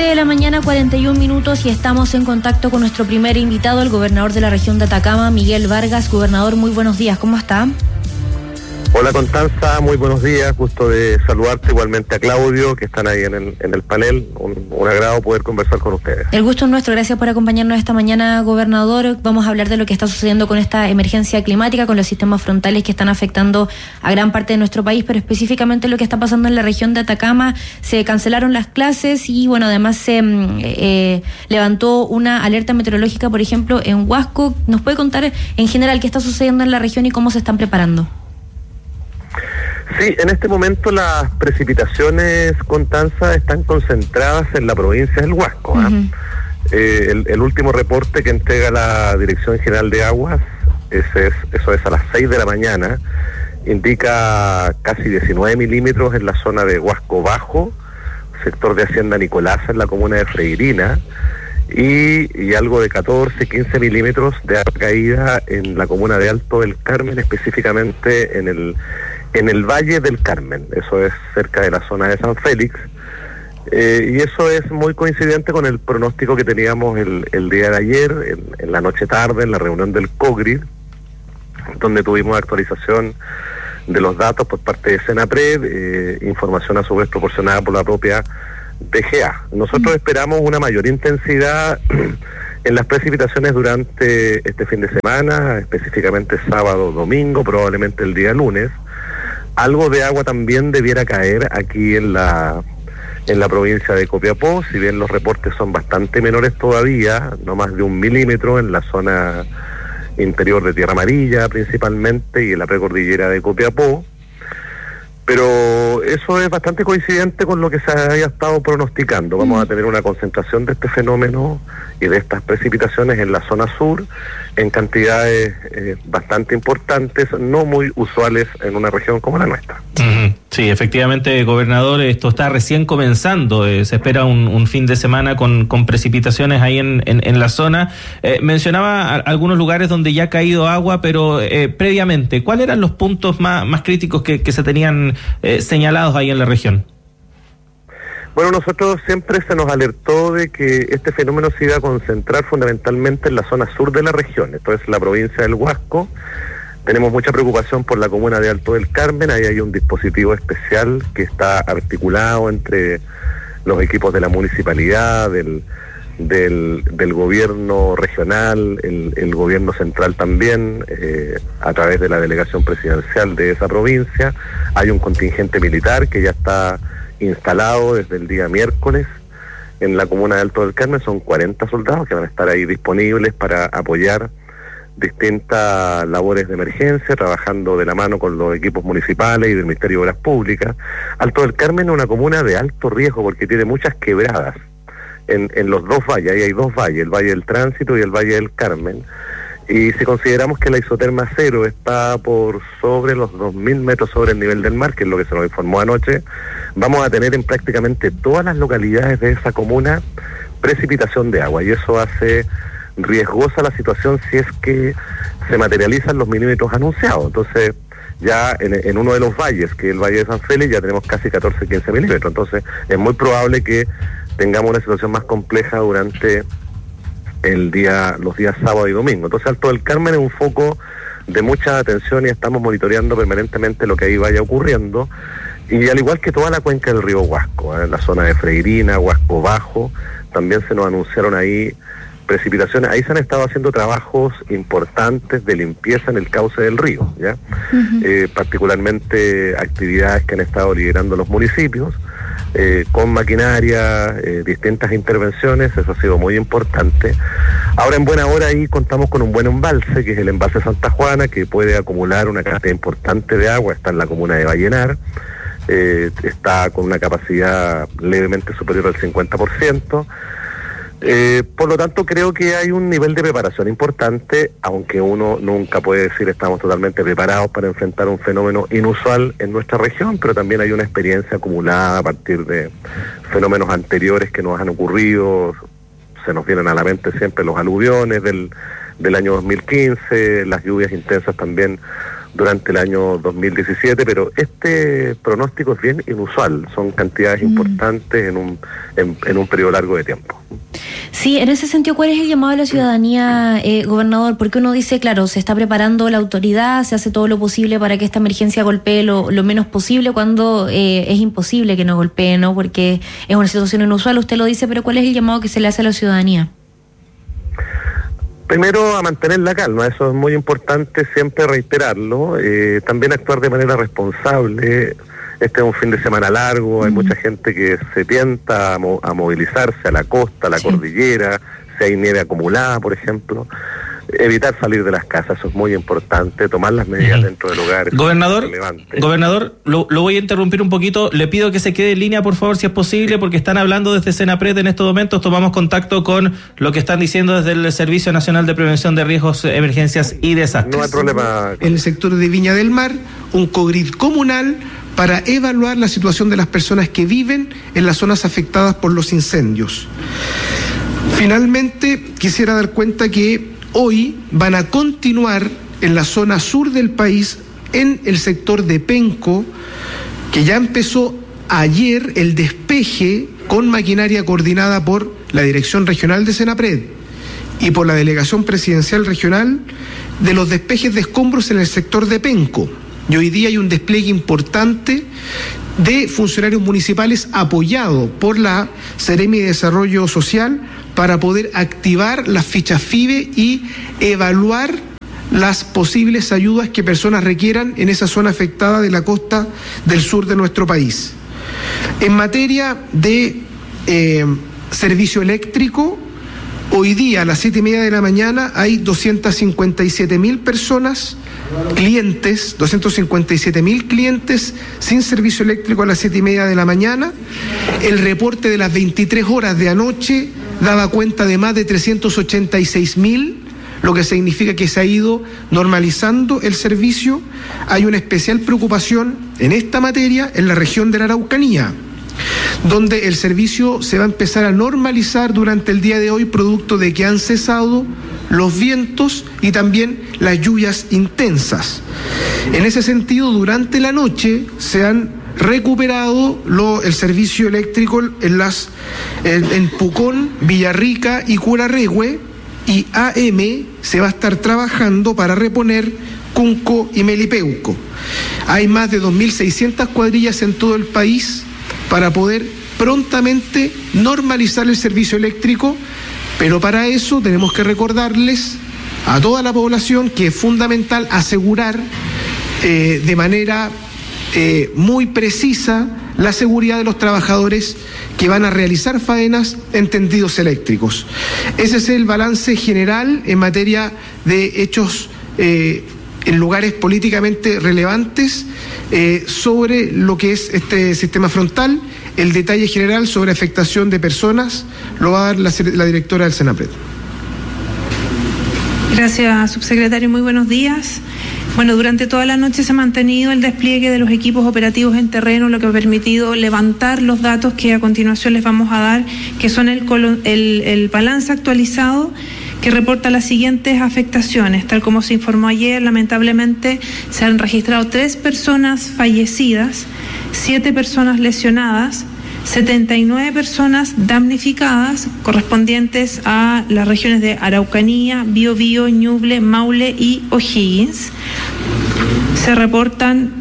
de la mañana, 41 minutos, y estamos en contacto con nuestro primer invitado, el gobernador de la región de Atacama, Miguel Vargas. Gobernador, muy buenos días, ¿cómo está? Hola Constanza, muy buenos días, gusto de saludarte, igualmente a Claudio, que están ahí en el panel, un agrado poder conversar con ustedes. El gusto es nuestro, gracias por acompañarnos esta mañana, gobernador. Vamos a hablar de lo que está sucediendo con esta emergencia climática, con los sistemas frontales que están afectando a gran parte de nuestro país, pero específicamente lo que está pasando en la región de Atacama. Se cancelaron las clases y bueno, además se levantó una alerta meteorológica, por ejemplo, en Huasco. ¿Nos puede contar en general qué está sucediendo en la región y cómo se están preparando? Sí, en este momento las precipitaciones, Constanza, están concentradas en la provincia del Huasco. Uh-huh. El último reporte que entrega la Dirección General de Aguas, eso es a las 6 de la mañana, indica casi 19 milímetros en la zona de Huasco Bajo, sector de Hacienda Nicolasa en la comuna de Freirina, y algo de 14, 15 milímetros de agua caída en la comuna de Alto del Carmen, específicamente en el Valle del Carmen, eso es cerca de la zona de San Félix, y eso es muy coincidente con el pronóstico que teníamos el día de ayer, en la noche tarde, en la reunión del COGRID, donde tuvimos actualización de los datos por parte de Senapred, información a su vez proporcionada por la propia DGA. Nosotros esperamos una mayor intensidad en las precipitaciones durante este fin de semana, específicamente sábado, domingo, probablemente el día lunes. Algo de agua también debiera caer aquí en la provincia de Copiapó, si bien los reportes son bastante menores todavía, no más de 1 milímetro en la zona interior de Tierra Amarilla principalmente y en la precordillera de Copiapó. Pero eso es bastante coincidente con lo que se haya estado pronosticando. Vamos a tener una concentración de este fenómeno y de estas precipitaciones en la zona sur, en cantidades bastante importantes, no muy usuales en una región como la nuestra. Uh-huh. Sí, efectivamente, gobernador, esto está recién comenzando. Se espera un fin de semana con precipitaciones ahí en la zona. Mencionaba algunos lugares donde ya ha caído agua, pero previamente, ¿cuáles eran los puntos más críticos que se tenían señalados ahí en la región? Bueno, nosotros siempre se nos alertó de que este fenómeno se iba a concentrar fundamentalmente en la zona sur de la región, esto es la provincia del Huasco. Tenemos mucha preocupación por la comuna de Alto del Carmen, ahí hay un dispositivo especial que está articulado entre los equipos de la municipalidad, del gobierno regional, el gobierno central también, a través de la delegación presidencial de esa provincia. Hay un contingente militar que ya está instalado desde el día miércoles en la comuna de Alto del Carmen. Son 40 soldados que van a estar ahí disponibles para apoyar distintas labores de emergencia, trabajando de la mano con los equipos municipales y del Ministerio de Obras Públicas. Alto del Carmen es una comuna de alto riesgo porque tiene muchas quebradas en los dos valles. Ahí hay dos valles, el Valle del Tránsito y el Valle del Carmen. Y si consideramos que la isoterma cero está por sobre los 2.000 metros sobre el nivel del mar, que es lo que se nos informó anoche, vamos a tener en prácticamente todas las localidades de esa comuna precipitación de agua, y eso hace riesgosa la situación si es que se materializan los milímetros anunciados. Entonces, ya en uno de los valles, que es el Valle de San Félix, ya tenemos casi 14-15 milímetros. Entonces, es muy probable que tengamos una situación más compleja durante los días sábado y domingo. Entonces, Alto del Carmen es un foco de mucha atención y estamos monitoreando permanentemente lo que ahí vaya ocurriendo, y al igual que toda la cuenca del río Huasco, en la zona de Freirina, Huasco Bajo, también se nos anunciaron ahí precipitaciones. Ahí se han estado haciendo trabajos importantes de limpieza en el cauce del río, ¿ya? Uh-huh. Particularmente actividades que han estado liderando los municipios, con maquinaria, distintas intervenciones. Eso ha sido muy importante. Ahora, en buena hora, ahí contamos con un buen embalse, que es el embalse Santa Juana, que puede acumular una cantidad importante de agua. Está en la comuna de Vallenar, está con una capacidad levemente superior al 50%. Por lo tanto, creo que hay un nivel de preparación importante, aunque uno nunca puede decir estamos totalmente preparados para enfrentar un fenómeno inusual en nuestra región, pero también hay una experiencia acumulada a partir de fenómenos anteriores que nos han ocurrido. Se nos vienen a la mente siempre los aluviones del año 2015, las lluvias intensas también durante el año 2017, pero este pronóstico es bien inusual, son cantidades importantes en un periodo largo de tiempo. Sí, en ese sentido, ¿cuál es el llamado a la ciudadanía, gobernador? Porque uno dice, claro, se está preparando la autoridad, se hace todo lo posible para que esta emergencia golpee lo menos posible, cuando es imposible que no golpee, ¿no? Porque es una situación inusual, usted lo dice, pero ¿cuál es el llamado que se le hace a la ciudadanía? Primero, a mantener la calma, eso es muy importante siempre reiterarlo, también actuar de manera responsable. Este es un fin de semana largo, hay mucha gente que se tienta a movilizarse a la costa, a la cordillera, si hay nieve acumulada, por ejemplo. Evitar salir de las casas, eso es muy importante, tomar las medidas dentro del hogar. Gobernador, lo voy a interrumpir un poquito, le pido que se quede en línea, por favor, si es posible, porque están hablando desde Senapred en estos momentos, tomamos contacto con lo que están diciendo desde el Servicio Nacional de Prevención de Riesgos, Emergencias y Desastres. No hay problema. En el sector de Viña del Mar, un COGRID comunal para evaluar la situación de las personas que viven en las zonas afectadas por los incendios. Finalmente, quisiera dar cuenta que hoy van a continuar en la zona sur del país, en el sector de Penco, que ya empezó ayer el despeje con maquinaria coordinada por la Dirección Regional de Senapred y por la Delegación Presidencial Regional, de los despejes de escombros en el sector de Penco. Y hoy día hay un despliegue importante de funcionarios municipales apoyado por la Seremi de Desarrollo Social para poder activar las fichas FIBE y evaluar las posibles ayudas que personas requieran en esa zona afectada de la costa del sur de nuestro país. En materia de servicio eléctrico, hoy día a las 7:30 de la mañana hay 257.000 personas, clientes, 257.000 clientes sin servicio eléctrico a las 7:30 de la mañana. El reporte de las 23 horas de anoche daba cuenta de más de 386.000, lo que significa que se ha ido normalizando el servicio. Hay una especial preocupación en esta materia en la región de la Araucanía, donde el servicio se va a empezar a normalizar durante el día de hoy, producto de que han cesado los vientos y también las lluvias intensas. En ese sentido, durante la noche se han recuperado el servicio eléctrico en Pucón, Villarrica y Curarrehue, y AM se va a estar trabajando para reponer Cunco y Melipeuco. Hay más de 2.600 cuadrillas en todo el país para poder prontamente normalizar el servicio eléctrico, pero para eso tenemos que recordarles a toda la población que es fundamental asegurar de manera muy precisa la seguridad de los trabajadores que van a realizar faenas en tendidos eléctricos. Ese es el balance general en materia de hechos en lugares políticamente relevantes sobre lo que es este sistema frontal. El detalle general sobre afectación de personas lo va a dar la directora del Senapred. Gracias, subsecretario. Muy buenos días. Bueno, durante toda la noche se ha mantenido el despliegue de los equipos operativos en terreno, lo que ha permitido levantar los datos que a continuación les vamos a dar, que son el balance actualizado que reporta las siguientes afectaciones. Tal como se informó ayer, lamentablemente se han registrado 3 personas fallecidas, 7 personas lesionadas, 79 personas damnificadas, correspondientes a las regiones de Araucanía, Biobío, Ñuble, Maule y O'Higgins. Se reportan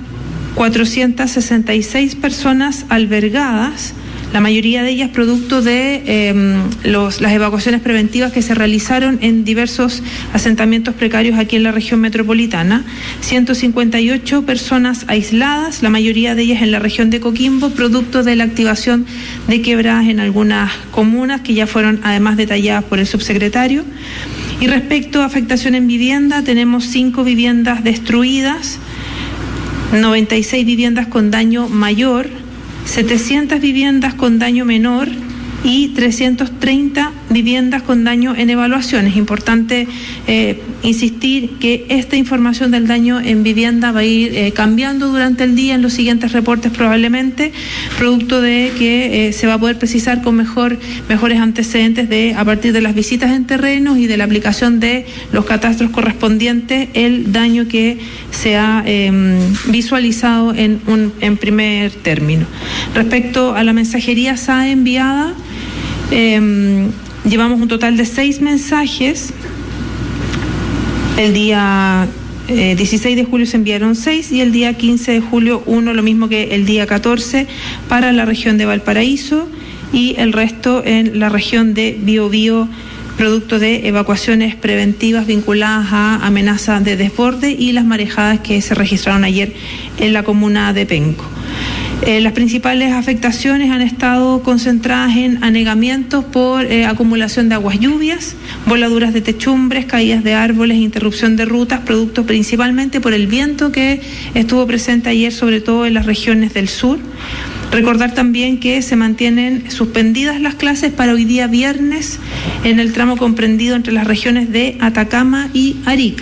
466 personas albergadas, la mayoría de ellas producto de las evacuaciones preventivas que se realizaron en diversos asentamientos precarios aquí en la región metropolitana. 158 personas aisladas, la mayoría de ellas en la región de Coquimbo, producto de la activación de quebradas en algunas comunas que ya fueron además detalladas por el subsecretario. Y respecto a afectación en vivienda, tenemos 5 viviendas destruidas, 96 viviendas con daño mayor, 700 viviendas con daño menor y 330 viviendas con daño en evaluación. Es importante insistir que esta información del daño en vivienda va a ir cambiando durante el día en los siguientes reportes probablemente, producto de que se va a poder precisar con mejores antecedentes a partir de las visitas en terrenos y de la aplicación de los catastros correspondientes, el daño que se ha visualizado en primer término. Respecto a la mensajería SAE enviada, llevamos un total de 6 mensajes. El día 16 de julio se enviaron 6 y el día 15 de julio 1, lo mismo que el día 14 para la región de Valparaíso y el resto en la región de Biobío, producto de evacuaciones preventivas vinculadas a amenazas de desborde y las marejadas que se registraron ayer en la comuna de Penco. Las principales afectaciones han estado concentradas en anegamientos por acumulación de aguas lluvias, voladuras de techumbres, caídas de árboles, interrupción de rutas, producto principalmente por el viento que estuvo presente ayer, sobre todo en las regiones del sur. Recordar también que se mantienen suspendidas las clases para hoy día viernes en el tramo comprendido entre las regiones de Atacama y Arica.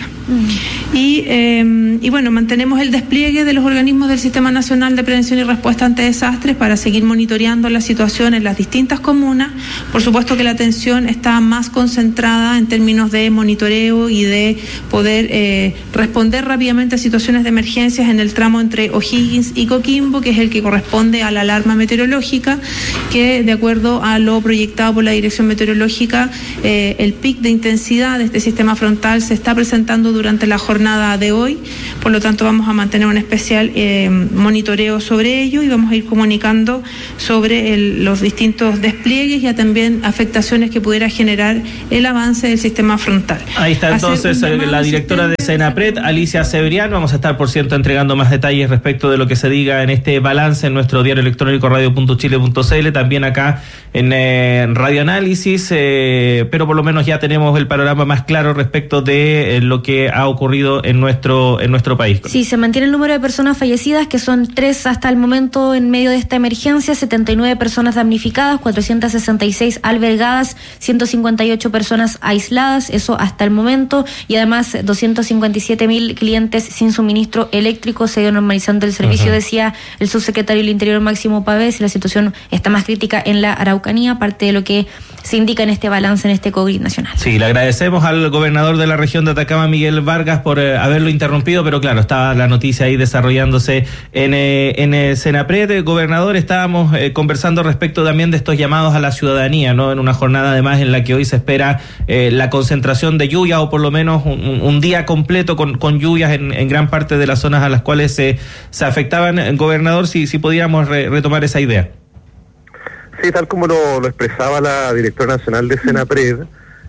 Y bueno, mantenemos el despliegue de los organismos del Sistema Nacional de Prevención y Respuesta ante Desastres para seguir monitoreando la situación en las distintas comunas. Por supuesto que la atención está más concentrada en términos de monitoreo y de poder responder rápidamente a situaciones de emergencias en el tramo entre O'Higgins y Coquimbo, que es el que corresponde a la alarma meteorológica, que de acuerdo a lo proyectado por la Dirección Meteorológica, el pic de intensidad de este sistema frontal se está presentando durante la jornada de hoy, por lo tanto vamos a mantener un especial monitoreo sobre ello y vamos a ir comunicando sobre los distintos despliegues y también afectaciones que pudiera generar el avance del sistema frontal. Ahí está entonces la directora de Senapred, Alicia Severiano. Vamos a estar, por cierto, entregando más detalles respecto de lo que se diga en este balance en nuestro diario electrónico radio.chile.cl, también acá en Radio Análisis, pero por lo menos ya tenemos el panorama más claro respecto de lo que ha ocurrido en nuestro país. Sí, se mantiene el número de personas fallecidas, que son 3 hasta el momento en medio de esta emergencia, 79 personas damnificadas, 466 albergadas, 158 personas aisladas, eso hasta el momento, y además 257.000 clientes sin suministro eléctrico. Se ha ido normalizando el servicio, decía el subsecretario del Interior Máximo Pavés, y la situación está más crítica en la Araucanía, parte de lo que se indica en este balance, en este COVID nacional. Sí, le agradecemos al gobernador de la región de Atacama, Miguel Vargas, por haberlo interrumpido, pero claro, estaba la noticia ahí desarrollándose en Senapred. Gobernador, estábamos conversando respecto también de estos llamados a la ciudadanía, ¿no? En una jornada además en la que hoy se espera la concentración de lluvias, o por lo menos un día completo con lluvias en gran parte de las zonas a las cuales se afectaban. Gobernador, si pudiéramos retomar esa idea. Sí, tal como lo expresaba la directora nacional de Senapred,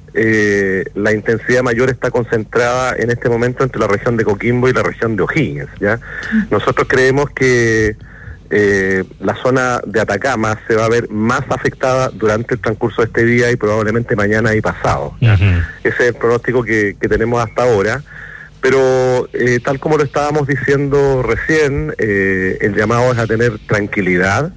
la intensidad mayor está concentrada en este momento entre la región de Coquimbo y la región de O'Higgins, ¿ya? Nosotros creemos que la zona de Atacama se va a ver más afectada durante el transcurso de este día y probablemente mañana y pasado, ¿ya? Ese es el pronóstico que tenemos hasta ahora. Pero tal como lo estábamos diciendo recién, el llamado es a tener tranquilidad.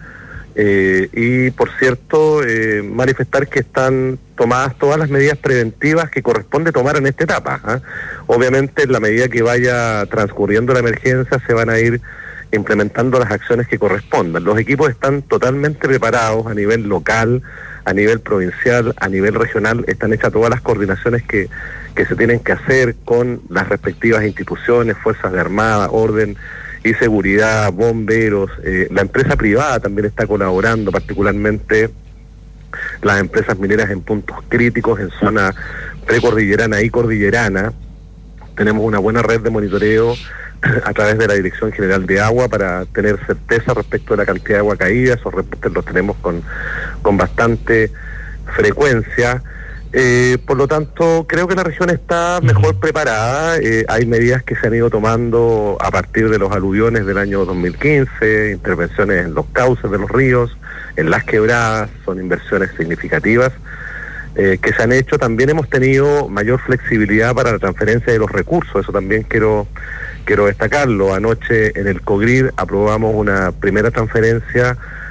Y por cierto, manifestar que están tomadas todas las medidas preventivas que corresponde tomar en esta etapa, ¿eh? Obviamente, en la medida que vaya transcurriendo la emergencia, se van a ir implementando las acciones que correspondan. Los equipos están totalmente preparados a nivel local, a nivel provincial, a nivel regional. Están hechas todas las coordinaciones que se tienen que hacer con las respectivas instituciones, fuerzas de armada, orden y seguridad, bomberos. La empresa privada también está colaborando, particularmente las empresas mineras en puntos críticos, en zona precordillerana y cordillerana. Tenemos una buena red de monitoreo a través de la Dirección General de Agua para tener certeza respecto de la cantidad de agua caída. Esos reportes los tenemos con bastante frecuencia. Por lo tanto, creo que la región está mejor preparada. Hay medidas que se han ido tomando a partir de los aluviones del año 2015, intervenciones en los cauces de los ríos, en las quebradas, son inversiones significativas que se han hecho. También hemos tenido mayor flexibilidad para la transferencia de los recursos, eso también quiero destacarlo. Anoche en el COGRID aprobamos una primera transferencia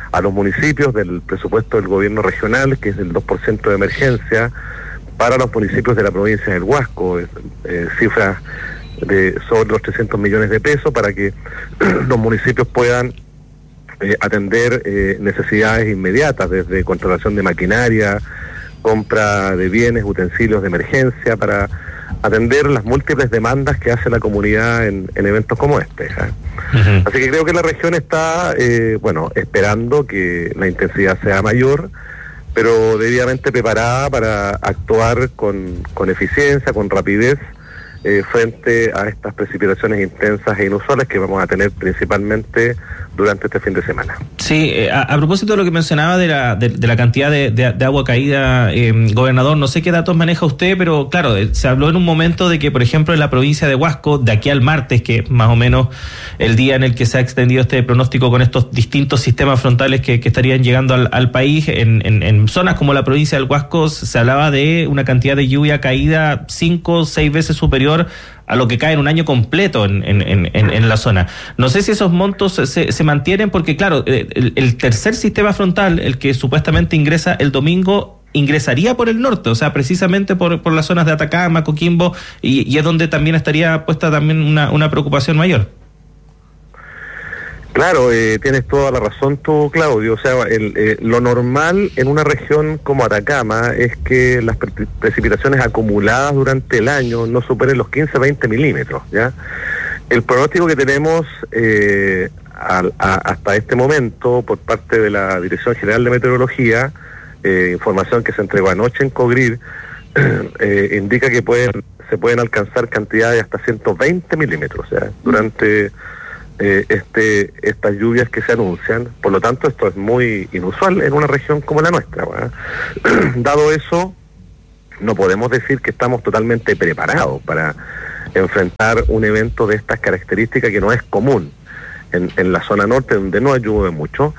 a los municipios del presupuesto del gobierno regional, que es del 2% de emergencia, para los municipios de la provincia del Huasco, cifras de sobre los 300 millones de pesos para que los municipios puedan atender necesidades inmediatas, desde contratación de maquinaria, compra de bienes, utensilios de emergencia, para atender las múltiples demandas que hace la comunidad en eventos como este. Uh-huh. Así que creo que la región está, esperando que la intensidad sea mayor, pero debidamente preparada para actuar con eficiencia, con rapidez, frente a estas precipitaciones intensas e inusuales que vamos a tener principalmente durante este fin de semana. Sí, a propósito de lo que mencionaba de la cantidad de agua caída, gobernador, no sé qué datos maneja usted, pero claro, se habló en un momento de que, por ejemplo, en la provincia de Huasco, de aquí al martes, que es más o menos el día en el que se ha extendido este pronóstico con estos distintos sistemas frontales que estarían llegando al país, en zonas como la provincia del Huasco se hablaba de una cantidad de lluvia caída 5 o 6 veces superior a lo que cae en un año completo en la zona. No sé si esos montos se mantienen, porque claro, el tercer sistema frontal, el que supuestamente ingresa el domingo, ingresaría por el norte, o sea, precisamente por las zonas de Atacama, Coquimbo, y es donde también estaría puesta también una preocupación mayor. Claro, tienes toda la razón tú, Claudio. O sea, lo normal en una región como Atacama es que las precipitaciones acumuladas durante el año no superen los 15-20 milímetros, ¿ya? El pronóstico que tenemos hasta este momento por parte de la Dirección General de Meteorología, información que se entregó anoche en COGRID, indica que se pueden alcanzar cantidades de hasta 120 milímetros, ¿ya? Durante estas lluvias que se anuncian. Por lo tanto, esto es muy inusual en una región como la nuestra, ¿verdad? Dado eso, no podemos decir que estamos totalmente preparados para enfrentar un evento de estas características, que no es común en la zona norte, donde no llueve mucho,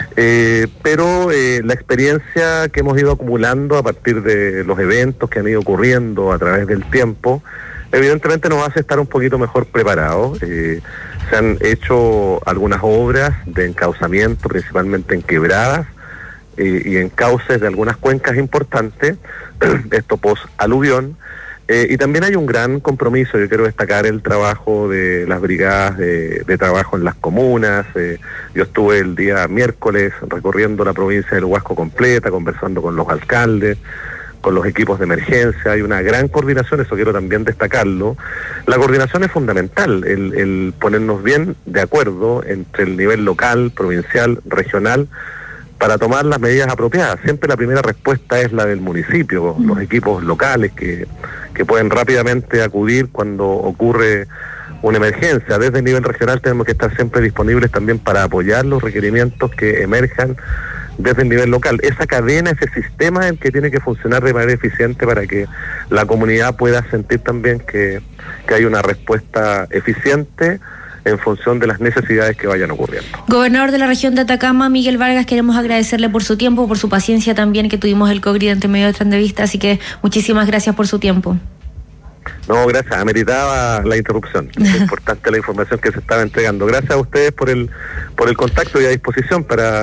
pero la experiencia que hemos ido acumulando a partir de los eventos que han ido ocurriendo a través del tiempo, evidentemente nos hace estar un poquito mejor preparados. Se han hecho algunas obras de encauzamiento, principalmente en quebradas y en cauces de algunas cuencas importantes, esto post-aluvión, y también hay un gran compromiso. Yo quiero destacar el trabajo de las brigadas de trabajo en las comunas. Yo estuve el día miércoles recorriendo la provincia del Huasco completa, conversando con los alcaldes, con los equipos de emergencia. Hay una gran coordinación, eso quiero también destacarlo. La coordinación es fundamental, el ponernos bien de acuerdo entre el nivel local, provincial, regional, para tomar las medidas apropiadas. Siempre la primera respuesta es la del municipio, los equipos locales que pueden rápidamente acudir cuando ocurre una emergencia. Desde el nivel regional tenemos que estar siempre disponibles también para apoyar los requerimientos que emerjan desde el nivel local. Esa cadena, ese sistema es el que tiene que funcionar de manera eficiente para que la comunidad pueda sentir también que hay una respuesta eficiente en función de las necesidades que vayan ocurriendo. Gobernador de la región de Atacama, Miguel Vargas, queremos agradecerle por su tiempo, por su paciencia también, que tuvimos el COGRID entre medio de esta entrevista, así que muchísimas gracias por su tiempo. No, gracias, ameritaba la interrupción. Es importante la información que se estaba entregando. Gracias a ustedes por el contacto y a disposición para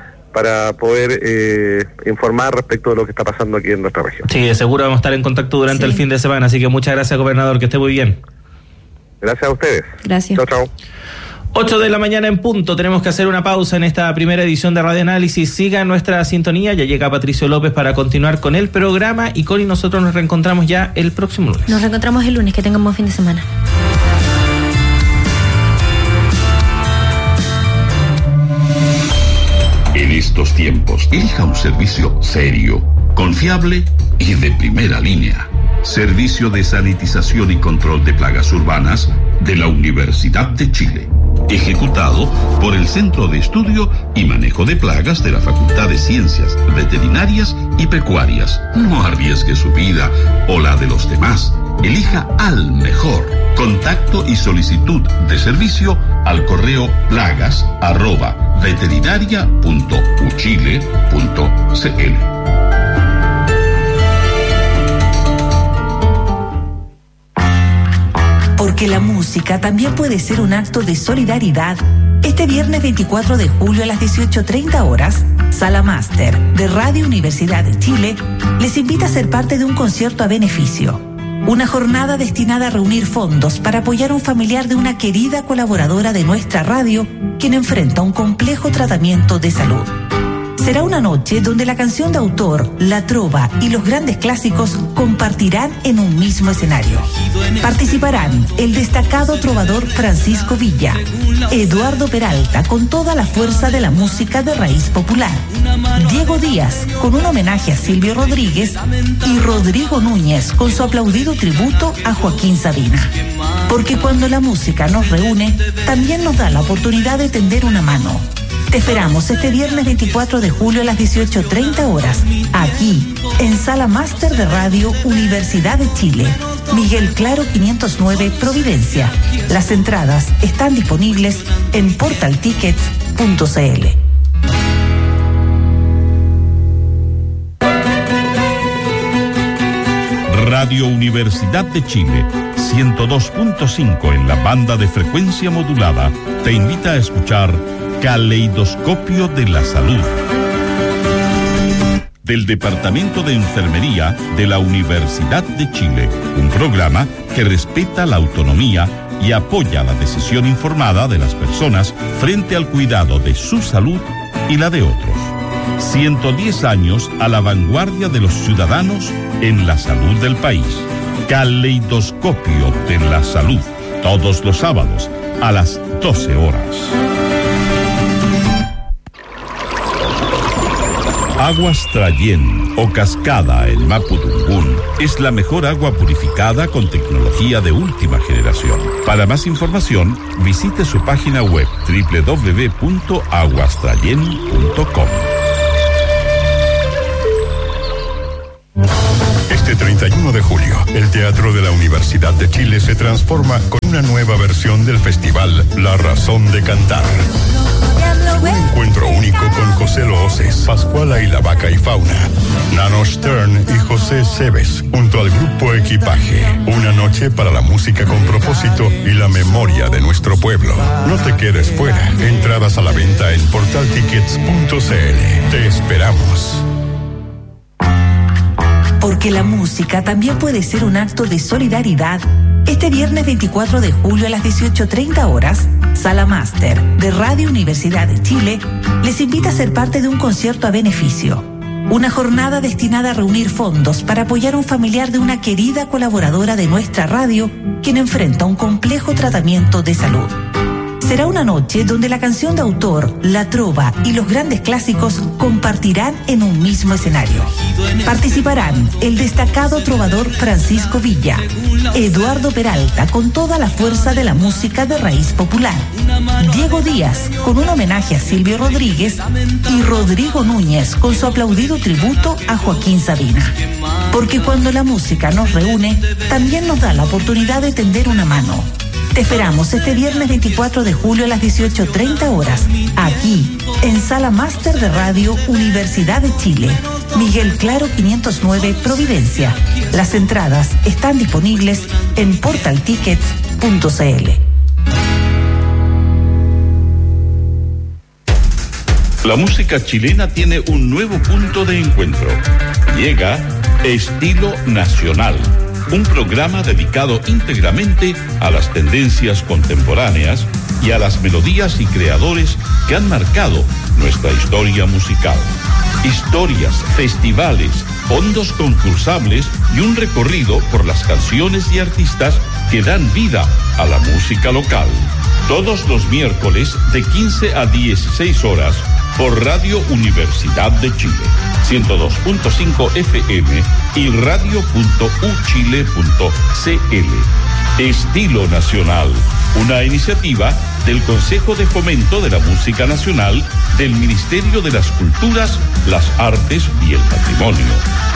poder informar respecto de lo que está pasando aquí en nuestra región. Sí, de seguro vamos a estar en contacto durante el fin de semana, así que muchas gracias, gobernador, que esté muy bien. Gracias a ustedes. Gracias. Chao, chao. 8 de la mañana en punto, tenemos que hacer una pausa en esta primera edición de Radio Análisis. Siga nuestra sintonía, ya llega Patricio López para continuar con el programa, y Connie, nosotros nos reencontramos ya el próximo lunes. Nos reencontramos el lunes, que tengan buen fin de semana. En estos tiempos, elija un servicio serio, confiable y de primera línea. Servicio de Sanitización y Control de Plagas Urbanas de la Universidad de Chile. Ejecutado por el Centro de Estudio y Manejo de Plagas de la Facultad de Ciencias Veterinarias y Pecuarias. No arriesgue su vida o la de los demás. Elija al mejor. Contacto y solicitud de servicio al correo plagas@veterinaria.uchile.cl. Porque la música también puede ser un acto de solidaridad. Este viernes 24 de julio a las 18:30 horas, Sala Máster de Radio Universidad de Chile les invita a ser parte de un concierto a beneficio. Una jornada destinada a reunir fondos para apoyar a un familiar de una querida colaboradora de nuestra radio, quien enfrenta un complejo tratamiento de salud. Será una noche donde la canción de autor, la trova y los grandes clásicos compartirán en un mismo escenario. Participarán el destacado trovador Francisco Villa, Eduardo Peralta con toda la fuerza de la música de raíz popular, Diego Díaz con un homenaje a Silvio Rodríguez y Rodrigo Núñez con su aplaudido tributo a Joaquín Sabina. Porque cuando la música nos reúne, también nos da la oportunidad de tender una mano. Te esperamos este viernes 24 de julio a las 18:30 horas, aquí, en Sala Máster de Radio Universidad de Chile, Miguel Claro 509, Providencia. Las entradas están disponibles en portaltickets.cl. Radio Universidad de Chile, 102.5 en la banda de frecuencia modulada, te invita a escuchar Caleidoscopio de la Salud. Del Departamento de Enfermería de la Universidad de Chile, un programa que respeta la autonomía y apoya la decisión informada de las personas frente al cuidado de su salud y la de otros. 110 años a la vanguardia de los ciudadanos en la salud del país. Caleidoscopio de la Salud, todos los sábados a las 12 horas. Aguas Trayén o Cascada en Mapudungún es la mejor agua purificada con tecnología de última generación. Para más información, visite su página web www.aguastrayen.com. Este 31 de julio, el Teatro de la Universidad de Chile se transforma con una nueva versión del festival La Razón de Cantar. Un encuentro único con José Looses, Pascuala y la Vaca y Fauna, Nano Stern y José Cebes, junto al grupo Equipaje. Una noche para la música con propósito y la memoria de nuestro pueblo. No te quedes fuera. Entradas a la venta en portaltickets.cl. Te esperamos. Porque la música también puede ser un acto de solidaridad. Este viernes 24 de julio a las 18:30 horas, Sala Máster de Radio Universidad de Chile les invita a ser parte de un concierto a beneficio. Una jornada destinada a reunir fondos para apoyar a un familiar de una querida colaboradora de nuestra radio, quien enfrenta un complejo tratamiento de salud. Será una noche donde la canción de autor, la trova y los grandes clásicos compartirán en un mismo escenario. Participarán el destacado trovador Francisco Villa, Eduardo Peralta con toda la fuerza de la música de raíz popular, Diego Díaz con un homenaje a Silvio Rodríguez y Rodrigo Núñez con su aplaudido tributo a Joaquín Sabina. Porque cuando la música nos reúne, también nos da la oportunidad de tender una mano. Te esperamos este viernes 24 de julio a las 18:30 horas, aquí, en Sala Máster de Radio Universidad de Chile, Miguel Claro 509, Providencia. Las entradas están disponibles en portaltickets.cl. La música chilena tiene un nuevo punto de encuentro. Llega Estilo Nacional, un programa dedicado íntegramente a las tendencias contemporáneas y a las melodías y creadores que han marcado nuestra historia musical. Historias, festivales, fondos concursables y un recorrido por las canciones y artistas que dan vida a la música local. Todos los miércoles de 15 a 16 horas por Radio Universidad de Chile, 102.5 FM y radio.uchile.cl. Estilo Nacional, una iniciativa del Consejo de Fomento de la Música Nacional del Ministerio de las Culturas, las Artes y el Patrimonio.